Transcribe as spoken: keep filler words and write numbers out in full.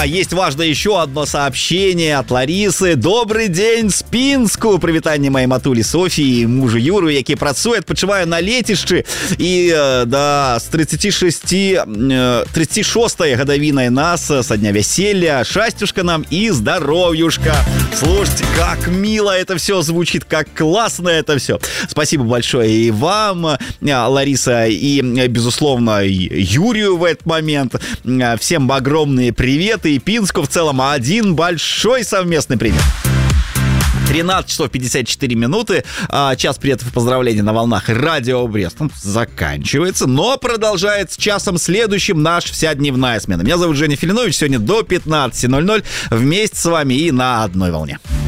А есть важно еще одно сообщение от Ларисы. Добрый день з Пінску. Привітання моей матулі Софії і мужу Юру, які працюють, відпочиваю на летішчы. І да, з тридцать шесть, тридцать шестой годовиной нас со дня веселья. Шастюшка нам и здоровьюшка. Слушайте, как мило это все звучит, как классно это все. Спасибо большое и вам, Лариса, и, безусловно, Юрию в этот момент. Всем огромные приветы. И Пинску в целом один большой совместный привет. тринадцать часов пятьдесят четыре минуты. Час приветов и поздравлений на волнах Радио Брест заканчивается, но продолжается часом следующим наш вся дневная смена. Меня зовут Женя Филинович. Сегодня до пятнадцати ноль-ноль вместе с вами и на одной волне.